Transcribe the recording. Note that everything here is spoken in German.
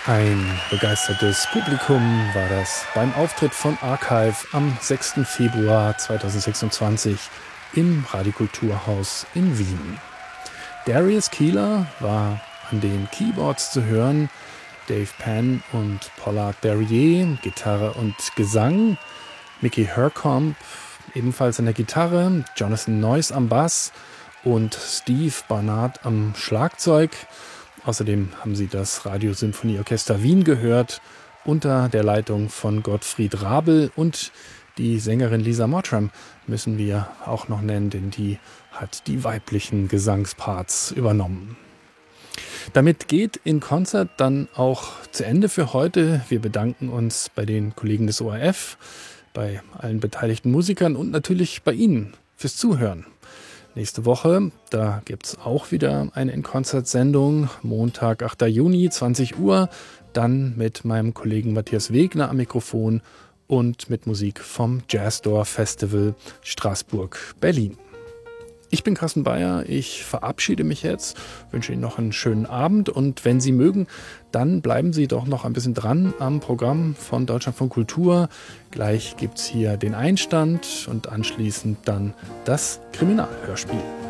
Ein begeistertes Publikum war das beim Auftritt von Archive am 6. Februar 2026 im Radiokulturhaus in Wien. Darius Keeler war an den Keyboards zu hören, Dave Penn und Pollard Berrier, Gitarre und Gesang, Mickey Hercomb ebenfalls an der Gitarre, Jonathan Noyes am Bass und Steve Barnard am Schlagzeug. Außerdem haben Sie das Radiosymphonieorchester Wien gehört, unter der Leitung von Gottfried Rabel, und die Sängerin Lisa Mottram müssen wir auch noch nennen, denn die hat die weiblichen Gesangsparts übernommen. Damit geht In Concert dann auch zu Ende für heute. Wir bedanken uns bei den Kollegen des ORF, bei allen beteiligten Musikern und natürlich bei Ihnen fürs Zuhören. Nächste Woche, da gibt es auch wieder eine In-Concert-Sendung, Montag, 8. Juni, 20 Uhr, dann mit meinem Kollegen Matthias Wegner am Mikrofon und mit Musik vom Jazzdoor Festival Straßburg-Berlin. Ich bin Carsten Beyer, ich verabschiede mich jetzt, wünsche Ihnen noch einen schönen Abend, und wenn Sie mögen, dann bleiben Sie doch noch ein bisschen dran am Programm von Deutschlandfunk Kultur. Gleich gibt es hier den Einstand und anschließend dann das Kriminalhörspiel.